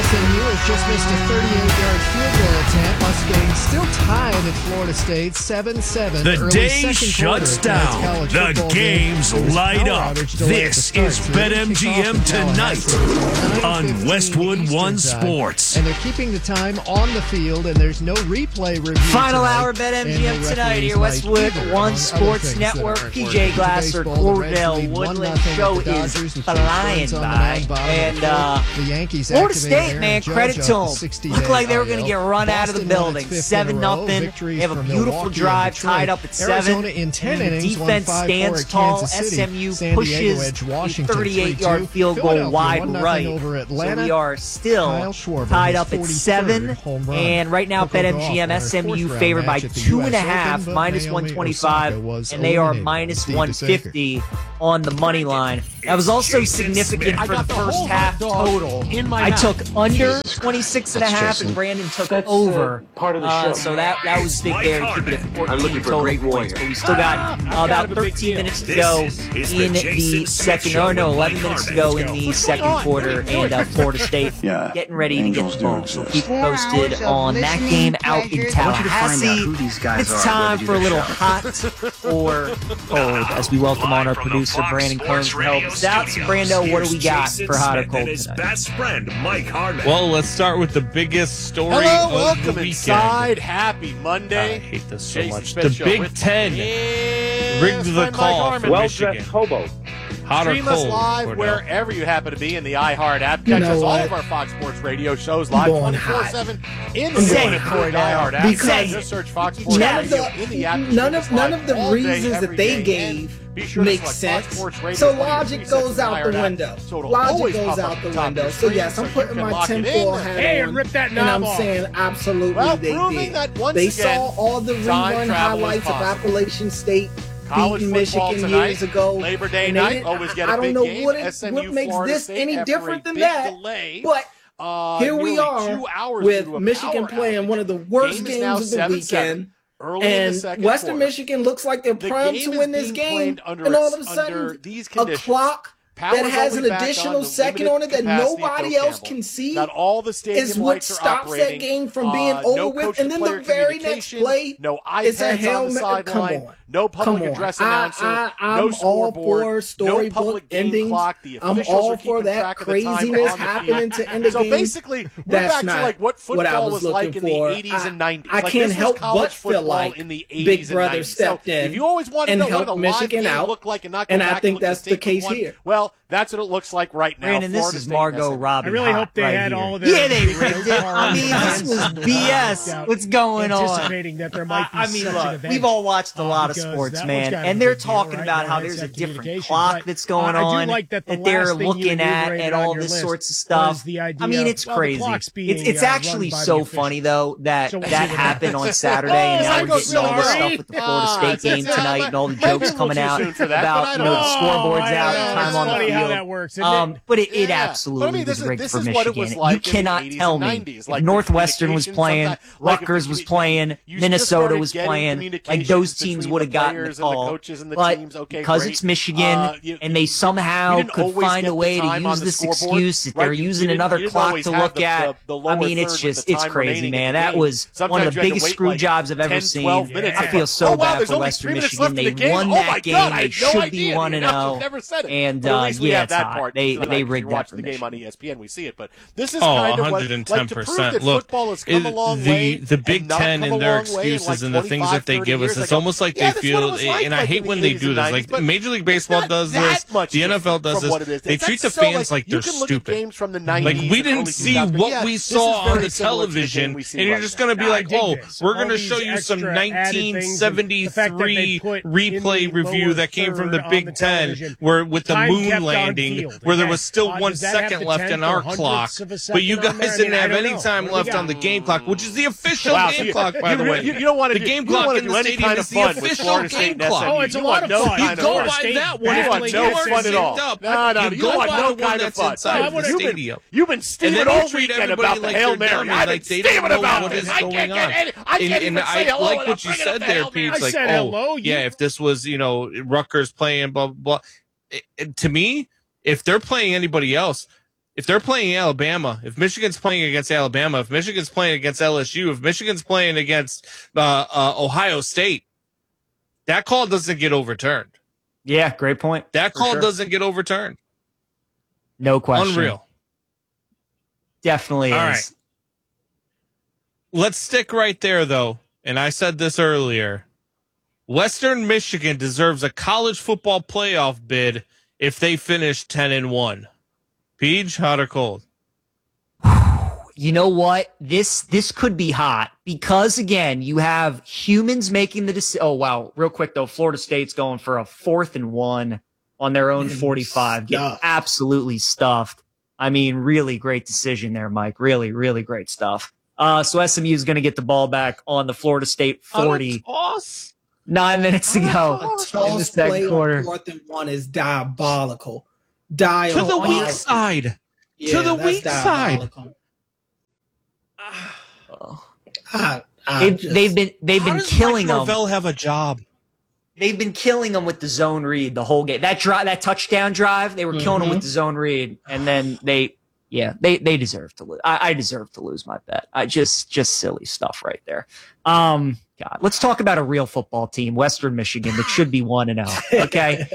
SMU has just missed a 38-yard field goal attempt. Mustangs still tied at Florida State 7-7. The day shuts down. The games light up. This is BetMGM tonight on Westwood One Sports. And they're keeping the time on the field, and there's no replay review. Final hour BetMGM tonight here, Westwood One Sports Network. PJ Glasser, Cordell Woodland show is flying by. And the Yankees, Florida State, man, credit to them. Looked like they were going to get run out of the building. 7-0. They have a beautiful drive tied up at 7. The defense stands tall. SMU pushes a 38-yard field goal wide right. So we are still tied up at 7. And right now, BetMGM, SMU favored by 2.5, minus 125, and they are minus 150 on the money line. That was also significant for the first half total. I took under 26.5, and Brandon took over. Part of the show. So that was big there to keep it at 14 total points. But we still got about 13 minutes to go in the second. 11 minutes to go in the second quarter, and Florida State getting ready to get the ball. So keep posted on that game out in Tallahassee. It's time for a little hot or cold as we welcome on our producer Brandon Kearns to help us out. So Brando, what do we got for hot or cold tonight? Best friend Mike Harmon. Well, let's start with the biggest story of welcome the weekend. Inside. Happy Monday. I hate this so Jason much. Spitz The Big Ten rigged the call for Michigan. Hobo. Hot or Stream us cold? live wherever you happen to be in the iHeart app. Catch us all of our Fox Sports Radio shows live 24/7 in the iHeart app. Because just search Fox Sports Radio in the app. None of the reasons that they gave make sense. So logic goes out the window. Logic goes out the window. So yes, I'm putting my tinfoil hat on, rip that and I'm knob off. saying absolutely they did. They saw all the rerun highlights of Appalachian State beating Michigan years ago. Labor Day night, always get a big game. I don't know what makes this any different than that, but here we are with Michigan playing one of the worst games of the weekend. And Western Michigan looks like they're primed to win this game, and all of a sudden, a clock that has an additional second on it that nobody else can see is what stops that game from being over with. And then the very next play is a Hail Mary. Come on. No public address announcer, no scoreboard, no public game clock. The officials are keeping track of the time craziness on the happening field. to end the So game. basically, we're back to like what football was like in the 80s and 90s. I can't help but feel like in the 80s Big Brother and 90s. stepped in if you always want to and know what a helped live Michigan game out, looked like and not go and back I think and look that's at the tape case one, here. Well, that's what it looks like right now. Brandon, this is Margot Robbie. I really hope they had all of their. Yeah, they rigged it. I mean, this was BS. What's going on? Anticipating that there might be I mean, such an look, event, we've all watched a lot of because sports, that man, one's got a and they're big deal talking right about now. how It's there's a that different communication, clock but that's going I do on, like that the they're last thing you looking at, enumerated and on all your this list sorts of was stuff. the idea I mean, of, it's well, the crazy. clock's being, It's actually run by so the funny, officials. though, that So we'll that see what happened on happens. Saturday, and now I we're go getting all this sorry. stuff with the Florida State game tonight and all the Maybe jokes a coming little out too soon for that, about but I the don't know. scoreboards out, I know. time It's on the funny how field. that works, isn't it? But it Yeah. But I absolutely mean, was rigged this for is what it was Michigan. like You in the cannot 80s tell and me 90s. if Like, Northwestern was communication playing, sometimes- like, Rutgers was playing, you just Minnesota started was getting playing, like communications those teams between would have the gotten the players and the call. coaches and the But teams. Okay, because great. it's Michigan and they you somehow didn't could always find get a way the to time on use the this scoreboard, excuse that right? they're You using didn't- another you didn't clock always to have look the at. lower I mean, it's third with just, the it's time crazy, remaining in man. the That game. was one Sometimes of the you had to biggest wait, screw like, jobs I've ever 10, seen. 12 minutes. I feel so Oh, wow, bad there's for only Western 3 minutes Michigan. left in They the game. won Oh that my game. God, I They had no should idea. be The 1-0. announcers never said it. And But at least we yeah, have it's that hot. part. They Tonight, rigged if you watch that for the game on Michigan. ESPN, we see it. But this is kind of what, like, to prove 110%. that Look, football has come a long way. the Big and not Ten come and a their long way in, excuses like, and the things 25, that they 30 give us, years it's ago. almost like Yeah, they that's feel, what it was like, and I like, hate in the when they 80s do and this. 90s, Like but Major League Baseball not does that this, much the NFL does from what this. it is. They That's treat the so, fans like you they're can look at stupid. games from the 90s Like we and didn't early see 2000s, but what yeah, we this is saw on very the similar to the game television, we see and you're right just now. going to be like, dig "Oh, this. we're All going to these show you some extra added things and the fact that they 1973 put in replay the review lower that came from third the on Big the Ten, television. where with the Time moon kept on landing, field. where there Again, was still 1 does that have second the left 10th in or our 100th clock, of a but you second on there? guys I didn't mean, I have don't any know. time What do left you on the got? game clock, which is the official Wow, game so clock, by the way. You don't want to The do, game you don't clock want in to do the any stadium kind is of the fun with official Florida game State and clock. SMU. Oh, it's a You lot want of no fun. You kind of go fun. by that one. You if want the no games are fun at all. synced up. No, You you go want by no the one kind of that's fun. inside the stadium. You've been And steaming then they all treat weekend everybody about the like Hail they're Mary. dumb, I've been like they don't steaming know about what this. is I going can't on. get I can't even say hello like without what you bringing up said the there, Hail Pete. Mary. It's like, said hello. yeah, if this was, Rutgers playing, blah, blah, blah. To me, if they're playing anybody else, if they're playing Alabama, if Michigan's playing against Alabama, if Michigan's playing against LSU, if Michigan's playing against Ohio State, that call doesn't get overturned. Yeah, great point. That call doesn't get overturned. No question. Unreal. Definitely All is. right. Let's stick right there, though. And I said this earlier. Western Michigan deserves a college football playoff bid if they finish 10-1. Peach, hot or cold? You know what? This could be hot because, again, you have humans making the decision. Oh, wow. Real quick, though, Florida State's going for a 4th and 1 on their own 45. Getting absolutely stuffed. I mean, really great decision there, Mike. Really, really great stuff. So SMU is going to get the ball back on the Florida State 40. 9 minutes to go in the second quarter. 4th and 1 is diabolical. To the weak side. Yeah, to the weak side. They've been killing them. Norvell have a job. They've been killing them with the zone read the whole game. That touchdown drive, they were killing them with the zone read, and then they deserve to lose. I deserve to lose my bet. Just silly stuff right there. God, let's talk about a real football team, Western Michigan, that should be 1-0. Okay,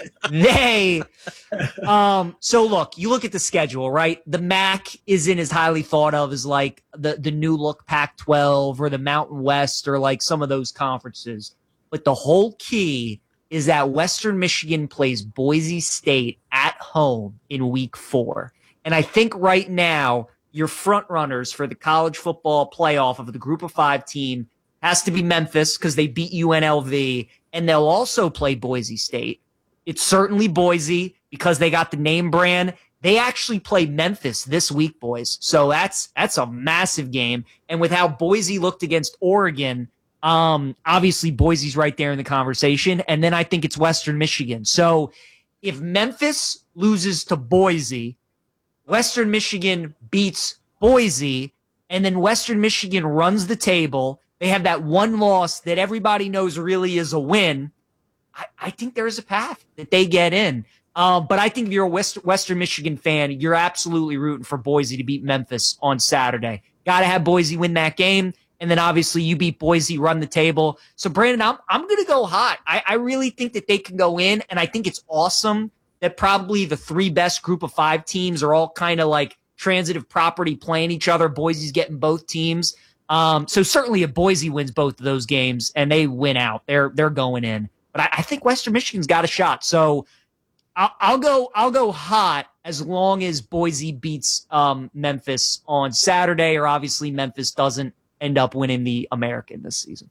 so look, you look at the schedule, right? The MAC isn't as highly thought of as like the new look Pac-12 or the Mountain West or like some of those conferences. But the whole key is that Western Michigan plays Boise State at home in week 4. And I think right now your front runners for the college football playoff of the group of 5 team has to be Memphis because they beat UNLV, and they'll also play Boise State. It's certainly Boise because they got the name brand. They actually play Memphis this week, boys. So that's a massive game. And with how Boise looked against Oregon, obviously Boise's right there in the conversation. And then I think it's Western Michigan. So if Memphis loses to Boise, Western Michigan beats Boise, and then Western Michigan runs the table. They have that one loss that everybody knows really is a win. I think there is a path that they get in. But I think if you're a Western Michigan fan, you're absolutely rooting for Boise to beat Memphis on Saturday. Got to have Boise win that game. And then obviously you beat Boise, run the table. So Brandon, I'm going to go hot. I really think that they can go in, and I think it's awesome that probably the 3 best group of 5 teams are all kind of like transitive property playing each other. Boise's getting both teams. So certainly if Boise wins both of those games and they win out, they're going in. But I think Western Michigan's got a shot. So I'll go hot as long as Boise beats Memphis on Saturday, or obviously Memphis doesn't end up winning the American this season.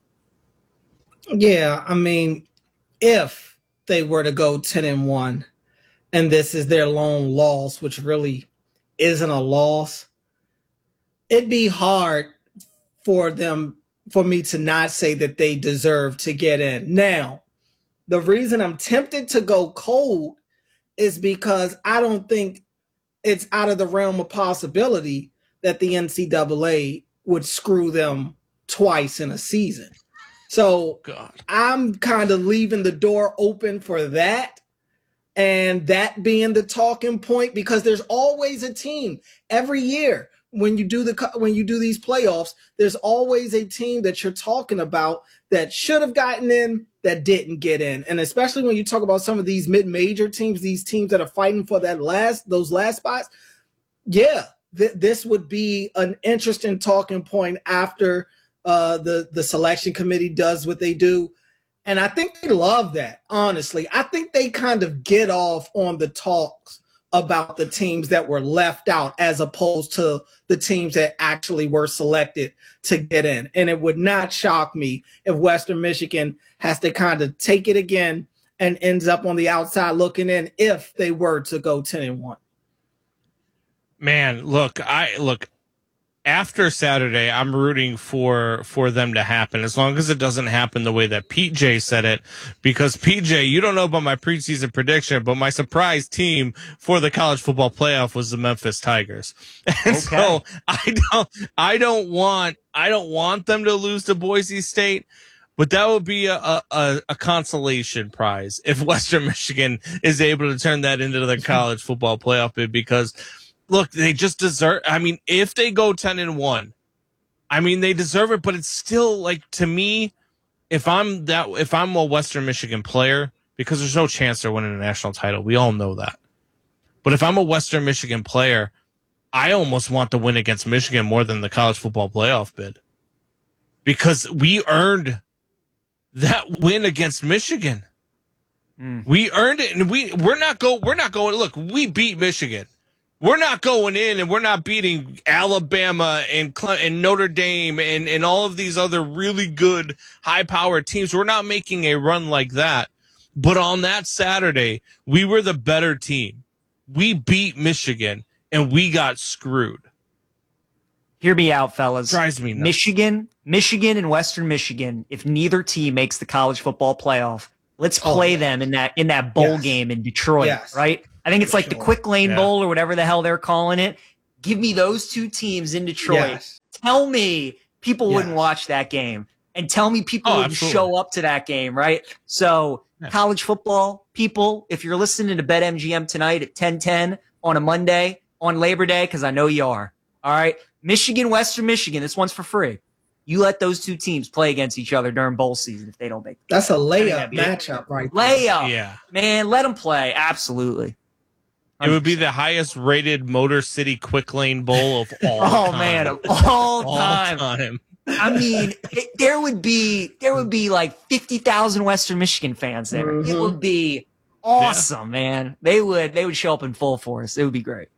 Yeah, I mean, if they were to go 10-1 and this is their lone loss, which really isn't a loss, it'd be hard for me to not say that they deserve to get in. Now, the reason I'm tempted to go cold is because I don't think it's out of the realm of possibility that the NCAA would screw them twice in a season. So I'm kind of leaving the door open for that, and that being the talking point, because there's always a team every year. When you do these playoffs, there's always a team that you're talking about that should have gotten in that didn't get in. And especially when you talk about some of these mid-major teams, these teams that are fighting for those last spots, yeah, this would be an interesting talking point after the selection committee does what they do. And I think they love that, honestly. I think they kind of get off on the talks about the teams that were left out as opposed to the teams that actually were selected to get in. And it would not shock me if Western Michigan has to kind of take it again and ends up on the outside looking in if they were to go 10-1. Man, look, after Saturday, I'm rooting for them to happen, as long as it doesn't happen the way that PJ said it. Because PJ, you don't know about my preseason prediction, but my surprise team for the college football playoff was the Memphis Tigers. And so I don't want them to lose to Boise State, but that would be a consolation prize if Western Michigan is able to turn that into the college football playoff bid, because look, they just deserve. I mean, if they go 10-1, I mean, they deserve it. But it's still like, to me, if I'm a Western Michigan player, because there's no chance they're winning a national title, we all know that. But if I'm a Western Michigan player, I almost want the win against Michigan more than the college football playoff bid, because we earned that win against Michigan. We earned it, and we're not going. Look, we beat Michigan. We're not going in and we're not beating Alabama and Notre Dame and all of these other really good high-powered teams. We're not making a run like that. But on that Saturday, we were the better team. We beat Michigan, and we got screwed. Hear me out, fellas. Drives me nuts. Michigan and Western Michigan, if neither team makes the college football playoff, let's play them in that bowl game in Detroit, right? I think it's like the Quick Lane Bowl or whatever the hell they're calling it. Give me those two teams in Detroit. Tell me people wouldn't watch that game, and tell me people wouldn't show up to that game, right? So college football people, if you're listening to BetMGM tonight at 10:10 on a Monday on Labor Day, because I know you are, all right? Michigan, Western Michigan, this one's for free. You let those two teams play against each other during bowl season if they don't make it. That's a layup matchup right there. Layup. Man, let them play. Absolutely. 100%. It would be the highest rated Motor City Quick Lane Bowl of all time. Oh, man, of all time. I mean, there would be like 50,000 Western Michigan fans there. Mm-hmm. It would be awesome, man. They would show up in full force. It would be great.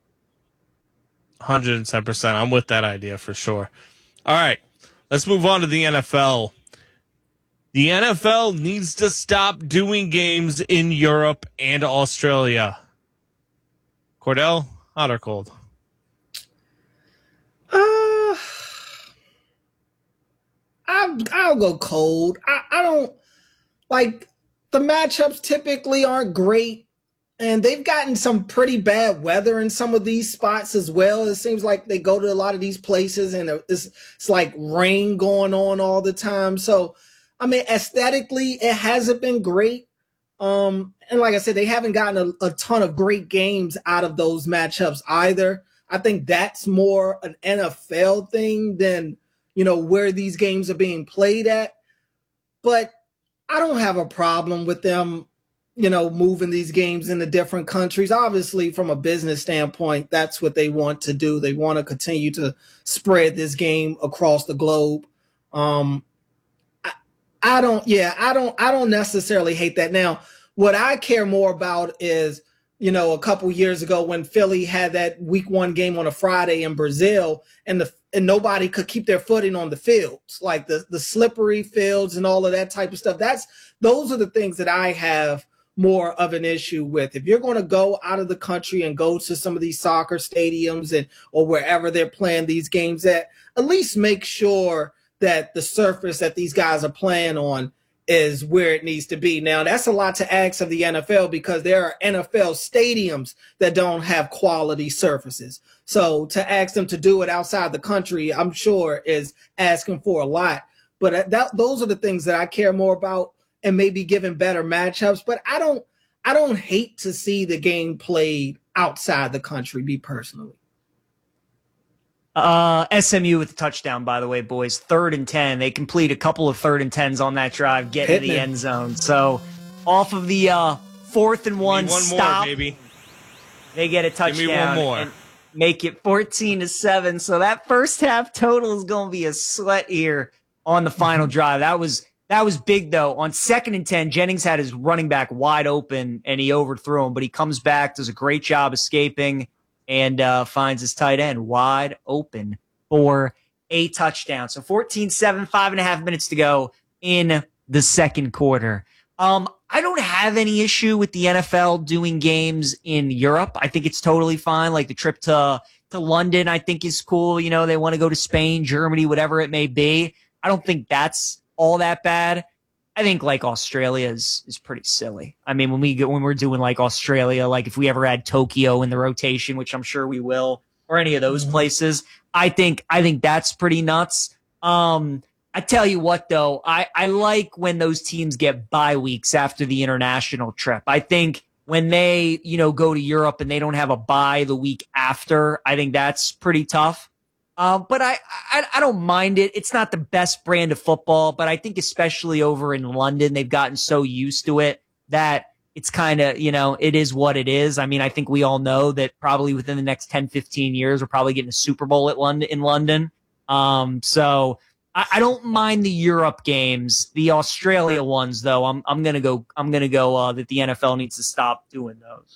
110%. I'm with that idea for sure. All right. Let's move on to the NFL. The NFL needs to stop doing games in Europe and Australia. Cordell, hot or cold? I'll go cold. I don't like the matchups typically aren't great, and they've gotten some pretty bad weather in some of these spots as well. It seems like they go to a lot of these places and it's like rain going on all the time. So, I mean, aesthetically, it hasn't been great. And like I said, they haven't gotten a ton of great games out of those matchups either. I think that's more an NFL thing than, where these games are being played at. But I don't have a problem with them, moving these games into different countries. Obviously, from a business standpoint, that's what they want to do. They want to continue to spread this game across the globe. I don't necessarily hate that. Now, what I care more about is, a couple years ago when Philly had that week 1 game on a Friday in Brazil and nobody could keep their footing on the fields, like the slippery fields and all of that type of stuff. Those are the things that I have more of an issue with. If you're going to go out of the country and go to some of these soccer stadiums or wherever they're playing these games at least make sure that the surface that these guys are playing on is where it needs to be. Now, that's a lot to ask of the NFL because there are NFL stadiums that don't have quality surfaces. So to ask them to do it outside the country, I'm sure is asking for a lot. But those are the things that I care more about, and maybe giving better matchups. But I don't hate to see the game played outside the country, me personally. SMU with the touchdown, by the way, boys. 3rd and 10. They complete a couple of 3rd and 10s on that drive, getting to the end zone. So off of the 4th and 1 stop, more, baby. They get a touchdown. Give me one more. And make it 14-7. So that first half total is going to be a sweat here on the final drive. That was big, though. On 2nd and 10, Jennings had his running back wide open, and he overthrew him. But he comes back, does a great job escaping, and finds his tight end wide open for a touchdown. So 14-7, 5.5 minutes to go in the second quarter. I don't have any issue with the NFL doing games in Europe. I think it's totally fine. Like the trip to London, I think is cool. They want to go to Spain, Germany, whatever it may be. I don't think that's all that bad. I think like Australia is pretty silly. I mean, when we're doing like Australia, like if we ever had Tokyo in the rotation, which I'm sure we will, or any of those places, I think that's pretty nuts. I tell you what, though, I like when those teams get bye weeks after the international trip. I think when they, go to Europe and they don't have a bye the week after, I think that's pretty tough. But I don't mind it. It's not the best brand of football, but I think especially over in London, they've gotten so used to it that it's kind of, it is what it is. I mean, I think we all know that probably within the next 10, 15 years, we're probably getting a Super Bowl in London. So I don't mind the Europe games. The Australia ones, though, I'm gonna go that the NFL needs to stop doing those.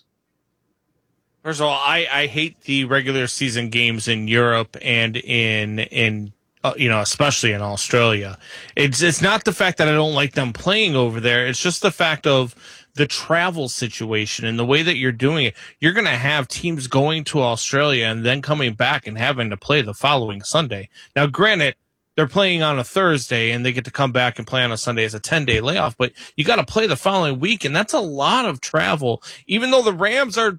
First of all, I hate the regular season games in Europe and in especially in Australia. It's not the fact that I don't like them playing over there. It's just the fact of the travel situation and the way that you're doing it. You're going to have teams going to Australia and then coming back and having to play the following Sunday. Now, granted, they're playing on a Thursday and they get to come back and play on a Sunday as a 10-day layoff, but you got to play the following week, and that's a lot of travel, even though the Rams are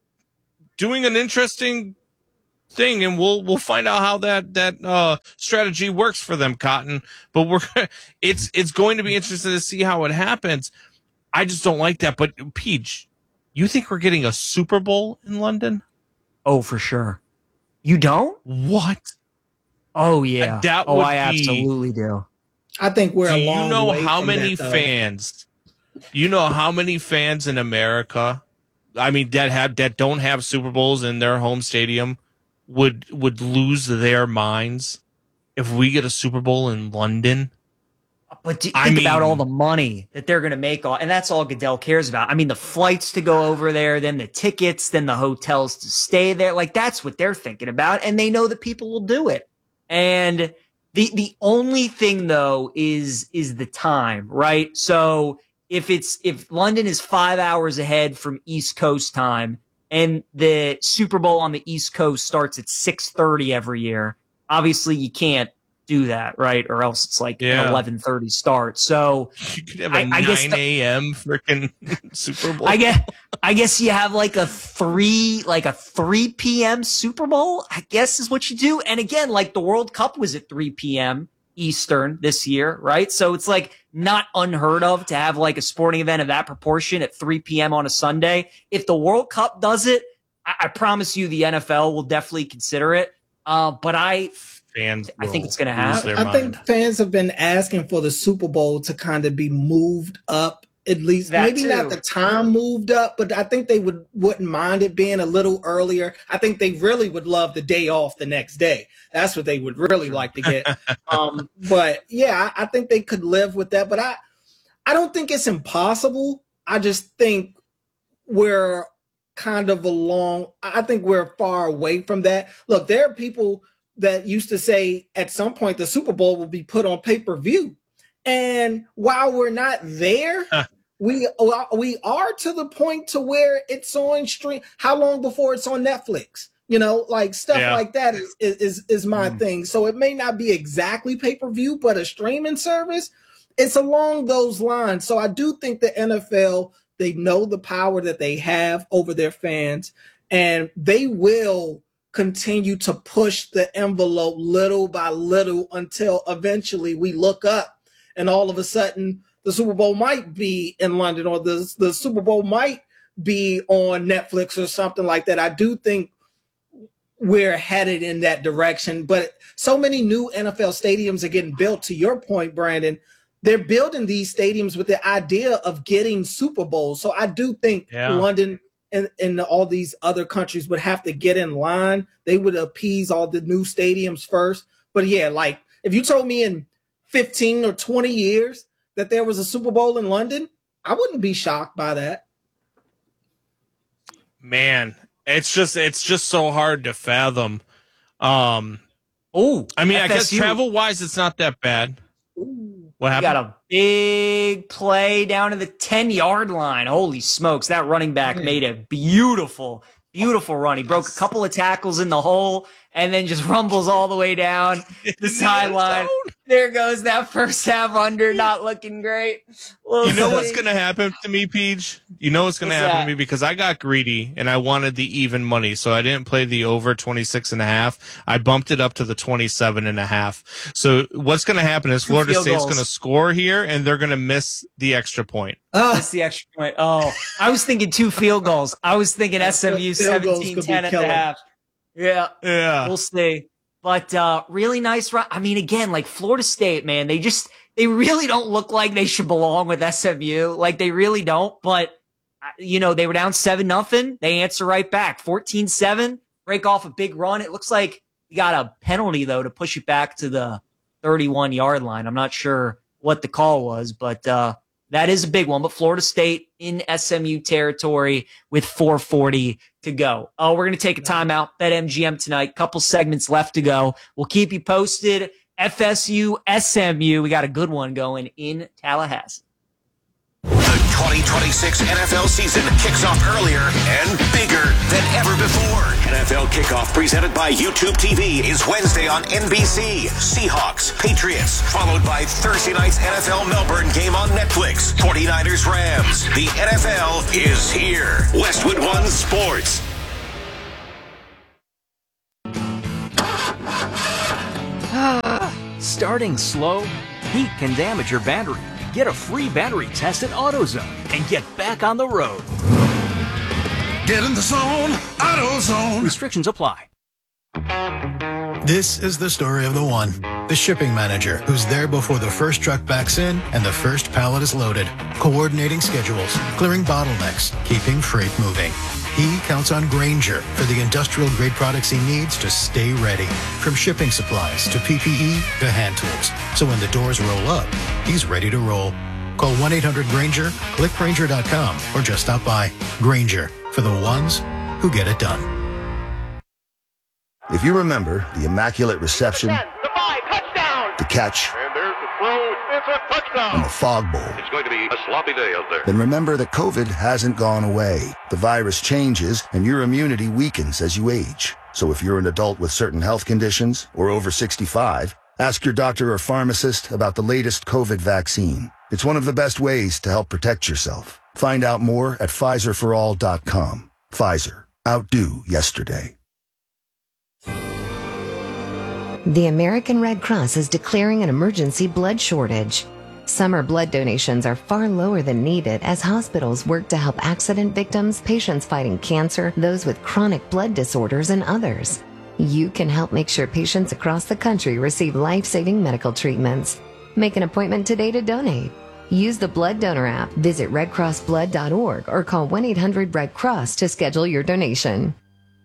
doing an interesting thing, and we'll find out how that strategy works for them, Cotton. But it's going to be interesting to see how it happens. I just don't like that. But Peach, you think we're getting a Super Bowl in London? Oh, for sure. You don't? What? Oh yeah. I absolutely do. I think we're a long way. You know how many fans? You know how many fans in America? I mean, that don't have Super Bowls in their home stadium would lose their minds if we get a Super Bowl in London. But think about all the money that they're going to make, and that's all Goodell cares about. I mean, the flights to go over there, then the tickets, then the hotels to stay there. Like, that's what they're thinking about, and they know that people will do it. And the only thing, though, is the time, right? So if London is 5 hours ahead from East Coast time, and the Super Bowl on the East Coast starts at 6:30 every year, obviously you can't do that, right? Or else it's like an 11:30 start. So you could have a 9 a.m. freaking Super Bowl. I guess you have like a 3 p.m. Super Bowl, I guess is what you do. And again, like the World Cup was at 3 p.m. Eastern this year, right? So it's like not unheard of to have like a sporting event of that proportion at 3 p.m. on a Sunday. If the World Cup does it, I promise you the NFL will definitely consider it. But I think it's going to happen. I think fans have been asking for the Super Bowl to kind of be moved up, at least. Maybe not the time moved up, but I think they wouldn't mind it being a little earlier. I think they really would love the day off the next day. That's what they would really like to get. But yeah, I think they could live with that. But I don't think it's impossible. I just think we're kind of I think we're far away from that. Look, there are people that used to say at some point the Super Bowl will be put on pay-per-view. And while we're not there, we are to the point to where it's on stream. How long before it's on Netflix? Like stuff like that is my thing. So it may not be exactly pay-per-view, but a streaming service, it's along those lines. So I do think the NFL, they know the power that they have over their fans, and they will continue to push the envelope little by little until eventually we look up and all of a sudden the Super Bowl might be in London, or the Super Bowl might be on Netflix or something like that. I do think we're headed in that direction, but so many new NFL stadiums are getting built. To your point, Brandon, they're building these stadiums with the idea of getting Super Bowls. So I do think London and all these other countries would have to get in line. They would appease all the new stadiums first. But yeah, like if you told me in 15 or 20 years that there was a Super Bowl in London, I wouldn't be shocked by that. Man, it's just so hard to fathom. I guess travel wise, it's not that bad. What happened? Got a big play down to the 10-yard line. Holy smokes. That running back made a beautiful run. He broke a couple of tackles in the hole and then just rumbles all the way down the sideline. There goes that first half under, not looking great. You know what's going to happen to me, Peach? You know what's going to happen to me? Because I got greedy and I wanted the even money, so I didn't play the over 26.5. I bumped it up to the 27.5. So what's going to happen is Florida State's going to score here, and they're going to miss the extra point. Miss the extra point. Oh, I was thinking 2 field goals. I was thinking SMU 17-10.5. Yeah. We'll see. But really nice run. I mean, again, like Florida State, man, they really don't look like they should belong with SMU. Like they really don't. But, they were down 7-0. They answer right back. 14-7, break off a big run. It looks like we got a penalty, though, to push it back to the 31-yard line. I'm not sure what the call was, but that is a big one. But Florida State in SMU territory with 4:40 to go. We're going to take a timeout. BetMGM tonight. Couple segments left to go. We'll keep you posted. FSU, SMU. We got a good one going in Tallahassee. The 2026 NFL season kicks off earlier and bigger than ever before. NFL Kickoff presented by YouTube TV is Wednesday on NBC. Seahawks, Patriots, followed by Thursday night's NFL Melbourne game on Netflix. 49ers, Rams. The NFL is here. Westwood One Sports. Starting slow, heat can damage your battery. Get a free battery test at AutoZone and get back on the road. Get in the zone, AutoZone. Restrictions apply. This is the story of the one, the shipping manager who's there before the first truck backs in and the first pallet is loaded, coordinating schedules, clearing bottlenecks, keeping freight moving. He counts on Grainger for the industrial-grade products he needs to stay ready. From shipping supplies to PPE to hand tools. So when the doors roll up, he's ready to roll. Call 1-800-GRAINGER, click Grainger.com, or just stop by. Grainger, for the ones who get it done. If you remember the immaculate reception, the catch, and there's the throw, it's a touchdown, and the fog bowl. It's going to be a sloppy day out there. Then remember that COVID hasn't gone away. The virus changes, and your immunity weakens as you age. So if you're an adult with certain health conditions or over 65, ask your doctor or pharmacist about the latest COVID vaccine. It's one of the best ways to help protect yourself. Find out more at PfizerForAll.com. Pfizer. Outdo yesterday. The American Red Cross is declaring an emergency blood shortage. Summer blood donations are far lower than needed as hospitals work to help accident victims, patients fighting cancer, those with chronic blood disorders, and others. You can help make sure patients across the country receive life-saving medical treatments. Make an appointment today to donate. Use the Blood Donor app, visit redcrossblood.org, or call 1-800-RED-CROSS to schedule your donation.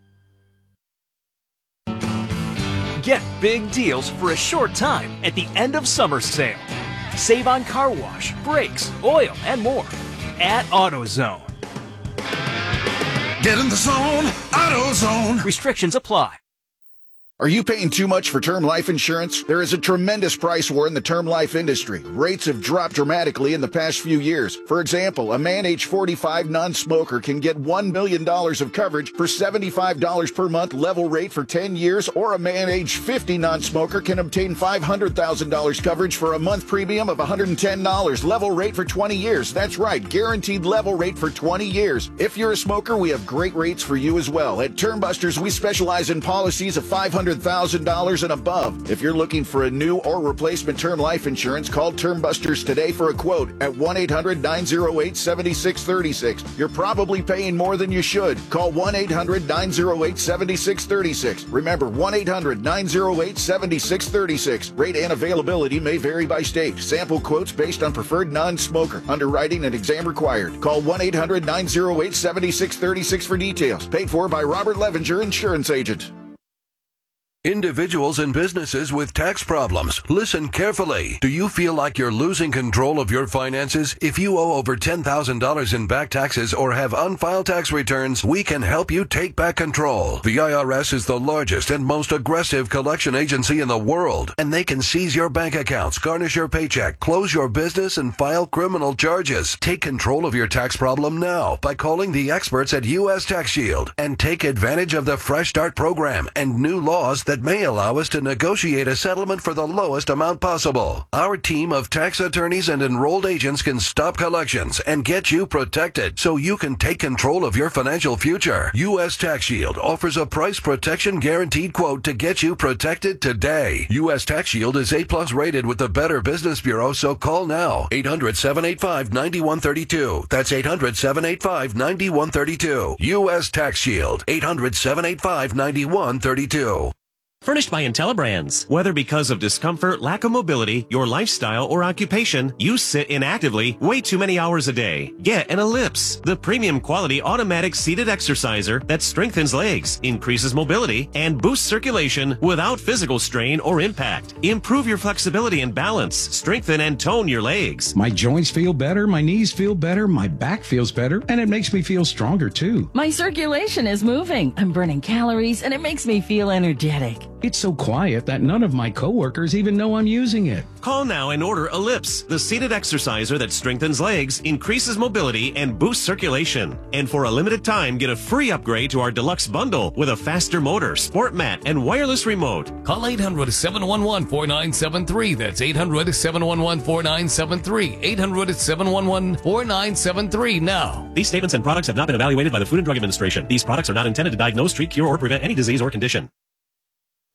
Get big deals for a short time at the end of summer sale. Save on car wash, brakes, oil, and more at AutoZone. Get in the zone, AutoZone. Restrictions apply. Are you paying too much for term life insurance? There is a tremendous price war in the term life industry. Rates have dropped dramatically in the past few years. For example, a man age 45 non-smoker can get $1 million of coverage for $75 per month level rate for 10 years, or a man age 50 non-smoker can obtain $500,000 coverage for a month premium of $110 level rate for 20 years. That's right, guaranteed level rate for 20 years. If you're a smoker, we have great rates for you as well. At Term Busters, we specialize in policies of $500,000 and above. If you're looking for a new or replacement term life insurance, call Term Busters today for a quote at 1-800-908-7636. You're probably paying more than you should. Call 1-800-908-7636. Remember, 1-800-908-7636. Rate and availability may vary by state. Sample quotes based on preferred non-smoker. Underwriting and exam required. Call 1-800-908-7636 for details. Paid for by Robert Levenger, Insurance Agent. Individuals and businesses with tax problems, listen carefully. Do you feel like you're losing control of your finances? If you owe over $10,000 in back taxes or have unfiled tax returns, we can help you take back control. The IRS is the largest and most aggressive collection agency in the world, and they can seize your bank accounts, garnish your paycheck, close your business, and file criminal charges. Take control of your tax problem now by calling the experts at U.S. Tax Shield and take advantage of the Fresh Start program and new laws that may allow us to negotiate a settlement for the lowest amount possible. Our team of tax attorneys and enrolled agents can stop collections and get you protected so you can take control of your financial future. U.S. Tax Shield offers a price protection guaranteed quote to get you protected today. U.S. Tax Shield is A+ rated with the Better Business Bureau, so call now. 800-785-9132. That's 800-785-9132. U.S. Tax Shield. 800-785-9132. Furnished by IntelliBrands. Whether because of discomfort, lack of mobility, your lifestyle, or occupation, you sit inactively way too many hours a day. Get an Ellipse, the premium quality automatic seated exerciser that strengthens legs, increases mobility, and boosts circulation without physical strain or impact. Improve your flexibility and balance, strengthen and tone your legs. My joints feel better, my knees feel better, my back feels better, and it makes me feel stronger too. My circulation is moving. I'm burning calories, and it makes me feel energetic. It's so quiet that none of my coworkers even know I'm using it. Call now and order Ellipse, the seated exerciser that strengthens legs, increases mobility, and boosts circulation. And for a limited time, get a free upgrade to our deluxe bundle with a faster motor, sport mat, and wireless remote. Call 800-711-4973. That's 800-711-4973. 800-711-4973 now. These statements and products have not been evaluated by the Food and Drug Administration. These products are not intended to diagnose, treat, cure, or prevent any disease or condition.